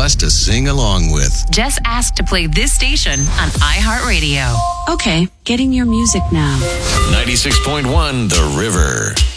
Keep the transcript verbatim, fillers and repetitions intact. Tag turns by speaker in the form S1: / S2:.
S1: us to sing along with.
S2: Just ask to play this station on iHeartRadio.
S3: Okay, getting your music now.
S1: ninety-six point one The River.